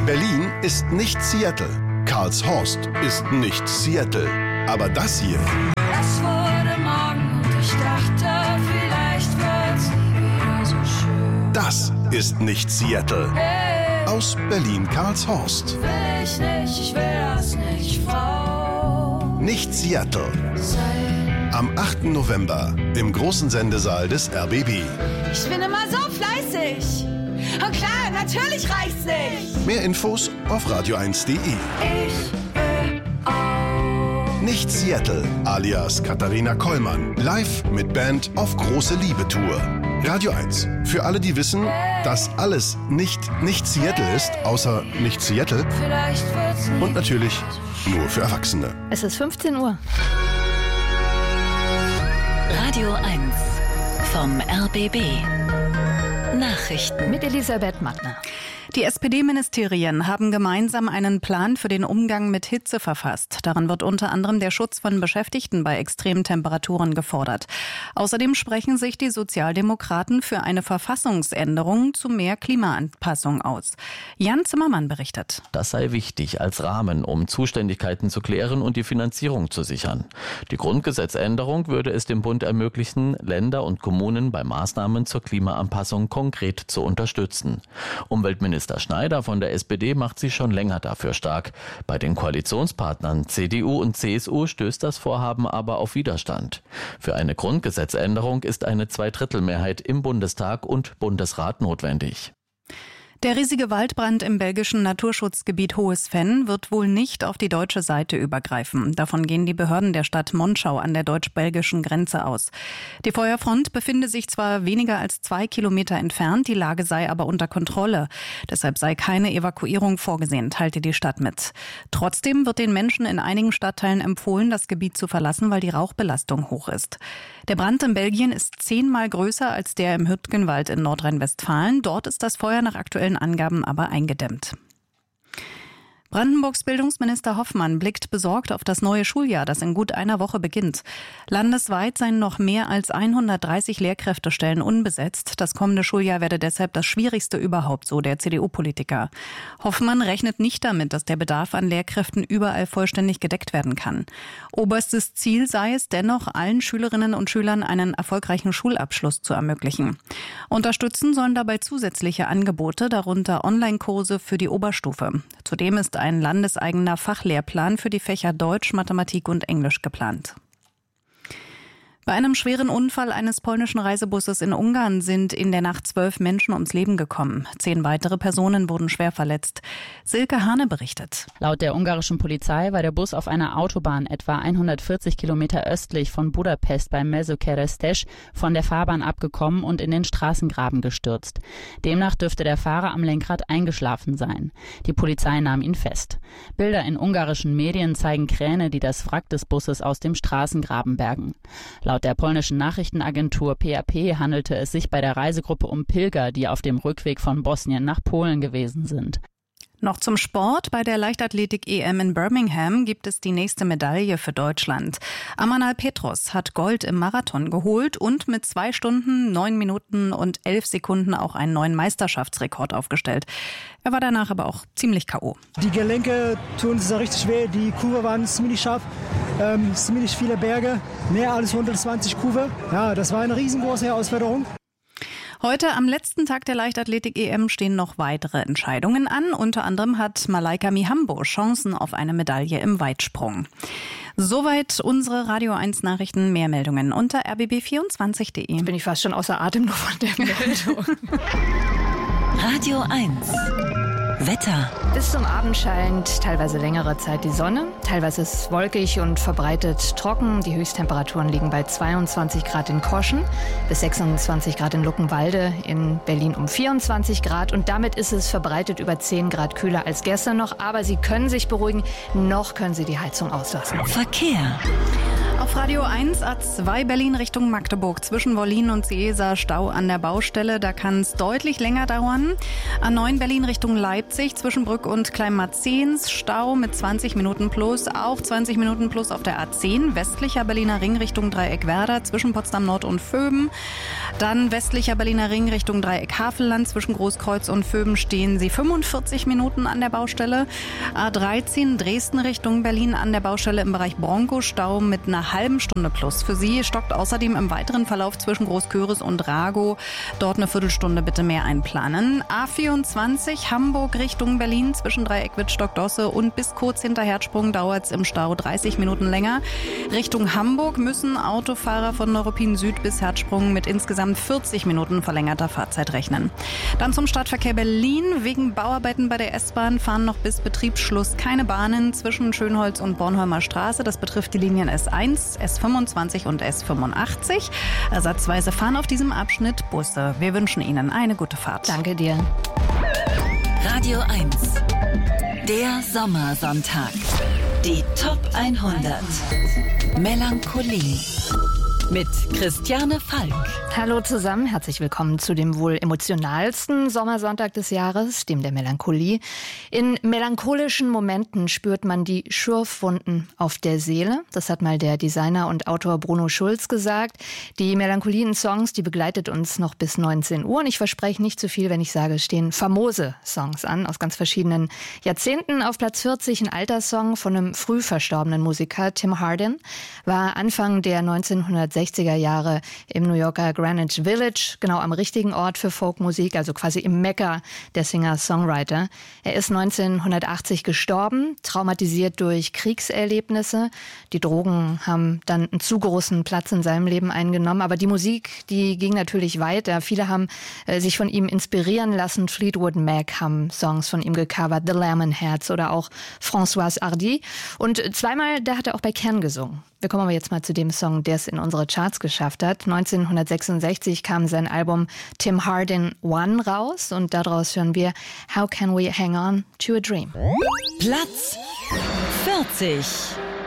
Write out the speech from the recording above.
Berlin ist nicht Seattle. Karlshorst ist nicht Seattle. Aber das hier... Es wurde Morgen und ich dachte, vielleicht wird's nie wieder so schön. Das ist nicht Seattle. Hey, Aus Berlin-Karlshorst. will ich nicht, ich will das nicht, Frau. Nicht Seattle. Sein. Am 8. November im großen Sendesaal des RBB. Ich bin immer so fleißig. Und klar, natürlich reicht's nicht. Mehr Infos auf radio1.de. Ich will auch. Nicht Seattle, alias Katharina Kollmann. Live mit Band auf große Liebe-Tour. Radio 1. Für alle, die wissen, dass alles nicht Seattle ist, außer nicht Seattle. Vielleicht wird's nie. Und natürlich nur für Erwachsene. Es ist 15 Uhr. Radio 1 vom RBB. Nachrichten Mit Elisabeth Mattner. Die SPD-Ministerien haben gemeinsam einen Plan für den Umgang mit Hitze verfasst. Darin wird unter anderem der Schutz von Beschäftigten bei extremen Temperaturen gefordert. Außerdem sprechen sich die Sozialdemokraten für eine Verfassungsänderung zu mehr Klimaanpassung aus. Jan Zimmermann berichtet. Das sei wichtig als Rahmen, um Zuständigkeiten zu klären und die Finanzierung zu sichern. Die Grundgesetzänderung würde es dem Bund ermöglichen, Länder und Kommunen bei Maßnahmen zur Klimaanpassung konkret zu unterstützen. Umweltminister Schneider von der SPD macht sich schon länger dafür stark. Bei den Koalitionspartnern CDU und CSU stößt das Vorhaben aber auf Widerstand. Für eine Grundgesetzänderung ist eine Zweidrittelmehrheit im Bundestag und Bundesrat notwendig. Der riesige Waldbrand im belgischen Naturschutzgebiet Hohes Venn wird wohl nicht auf die deutsche Seite übergreifen. Davon gehen die Behörden der Stadt Monschau an der deutsch-belgischen Grenze aus. Die Feuerfront befinde sich zwar weniger als 2 Kilometer entfernt, die Lage sei aber unter Kontrolle. Deshalb sei keine Evakuierung vorgesehen, teilte die Stadt mit. Trotzdem wird den Menschen in einigen Stadtteilen empfohlen, das Gebiet zu verlassen, weil die Rauchbelastung hoch ist. Der Brand in Belgien ist 10-mal größer als der im Hüttgenwald in Nordrhein-Westfalen. Dort ist das Feuer nach aktuellen Angaben aber eingedämmt. Brandenburgs Bildungsminister Hoffmann blickt besorgt auf das neue Schuljahr, das in gut einer Woche beginnt. Landesweit seien noch mehr als 130 Lehrkräftestellen unbesetzt. Das kommende Schuljahr werde deshalb das schwierigste überhaupt, so der CDU-Politiker. Hoffmann rechnet nicht damit, dass der Bedarf an Lehrkräften überall vollständig gedeckt werden kann. Oberstes Ziel sei es dennoch, allen Schülerinnen und Schülern einen erfolgreichen Schulabschluss zu ermöglichen. Unterstützen sollen dabei zusätzliche Angebote, darunter Online-Kurse für die Oberstufe. Zudem ist ein landeseigener Fachlehrplan für die Fächer Deutsch, Mathematik und Englisch geplant. Bei einem schweren Unfall eines polnischen Reisebusses in Ungarn sind in der Nacht 12 Menschen ums Leben gekommen. 10 weitere Personen wurden schwer verletzt. Silke Hane berichtet. Laut der ungarischen Polizei war der Bus auf einer Autobahn etwa 140 Kilometer östlich von Budapest bei Mezőkeresztes von der Fahrbahn abgekommen und in den Straßengraben gestürzt. Demnach dürfte der Fahrer am Lenkrad eingeschlafen sein. Die Polizei nahm ihn fest. Bilder in ungarischen Medien zeigen Kräne, die das Wrack des Busses aus dem Straßengraben bergen. Laut der polnischen Nachrichtenagentur PAP handelte es sich bei der Reisegruppe um Pilger, die auf dem Rückweg von Bosnien nach Polen gewesen sind. Noch zum Sport. Bei der Leichtathletik-EM in Birmingham gibt es die nächste Medaille für Deutschland. Amanal Petros hat Gold im Marathon geholt und mit 2 Stunden, 9 Minuten und 11 Sekunden auch einen neuen Meisterschaftsrekord aufgestellt. Er war danach aber auch ziemlich K.O. Die Gelenke tun sehr richtig weh, die Kurve waren ziemlich scharf, ziemlich viele Berge, mehr als 120 Kurve. Ja, das war eine riesengroße Herausforderung. Heute am letzten Tag der Leichtathletik-EM stehen noch weitere Entscheidungen an. Unter anderem hat Malaika Mihambo Chancen auf eine Medaille im Weitsprung. Soweit unsere Radio 1 Nachrichten. Mehr Meldungen unter rbb24.de. Jetzt bin ich fast schon außer Atem noch von der Meldung. Radio 1 Wetter. Bis zum Abend scheint teilweise längere Zeit die Sonne. Teilweise ist es wolkig und verbreitet trocken. Die Höchsttemperaturen liegen bei 22 Grad in Koschen, bis 26 Grad in Luckenwalde, in Berlin um 24 Grad. Und damit ist es verbreitet über 10 Grad kühler als gestern noch. Aber Sie können sich beruhigen, noch können Sie die Heizung auslassen. Verkehr. Auf Radio 1 A2 Berlin Richtung Magdeburg zwischen Wollin und Seesa Stau an der Baustelle. Da kann es deutlich länger dauern. A9 Berlin Richtung Leipzig zwischen Brück und Kleinmarzens Stau mit 20 Minuten plus. Auch 20 Minuten plus auf der A10 westlicher Berliner Ring Richtung Dreieck Werder zwischen Potsdam Nord und Vöben. Dann westlicher Berliner Ring Richtung Dreieck Havelland zwischen Großkreuz und Vöben stehen Sie 45 Minuten an der Baustelle. A13 Dresden Richtung Berlin an der Baustelle im Bereich Bronco Stau mit einer halben Stunde plus. Für Sie stockt außerdem im weiteren Verlauf zwischen Großköris und Ragow. Dort eine Viertelstunde bitte mehr einplanen. A24 Hamburg Richtung Berlin zwischen Dreieck Wittstock-Dosse und bis kurz hinter Herzsprung dauert es im Stau 30 Minuten länger. Richtung Hamburg müssen Autofahrer von Neuruppin Süd bis Herzsprung mit insgesamt 40 Minuten verlängerter Fahrzeit rechnen. Dann zum Stadtverkehr Berlin. Wegen Bauarbeiten bei der S-Bahn fahren noch bis Betriebsschluss keine Bahnen zwischen Schönholz und Bornholmer Straße. Das betrifft die Linien S1, S25 und S85. Ersatzweise fahren auf diesem Abschnitt Busse. Wir wünschen Ihnen eine gute Fahrt. Danke dir. Radio 1. Der Sommersonntag. Die Top 100. Melancholie. Mit Christiane Falk. Hallo zusammen, herzlich willkommen zu dem wohl emotionalsten Sommersonntag des Jahres, dem der Melancholie. In melancholischen Momenten spürt man die Schürfwunden auf der Seele. Das hat mal der Designer und Autor Bruno Schulz gesagt. Die Melancholie in Songs, die begleitet uns noch bis 19 Uhr. Und ich verspreche nicht zu viel, wenn ich sage, es stehen famose Songs an, aus ganz verschiedenen Jahrzehnten. Auf Platz 40 ein alter Song von einem früh verstorbenen Musiker, Tim Hardin, war Anfang der 1960er Jahre im New Yorker Greenwich Village, genau am richtigen Ort für Folkmusik, also quasi im Mekka der Singer-Songwriter. Er ist 1980 gestorben, traumatisiert durch Kriegserlebnisse. Die Drogen haben dann einen zu großen Platz in seinem Leben eingenommen, aber die Musik, die ging natürlich weiter. Viele haben sich von ihm inspirieren lassen. Fleetwood Mac haben Songs von ihm gecovert, The Lemonheads oder auch Françoise Hardy. Und zweimal, da hat er auch bei Kern gesungen. Wir kommen aber jetzt mal zu dem Song, der es in unsere Charts geschafft hat. 1966 kam sein Album Tim Hardin One raus und daraus hören wir How Can We Hang On to a Dream. Platz 40.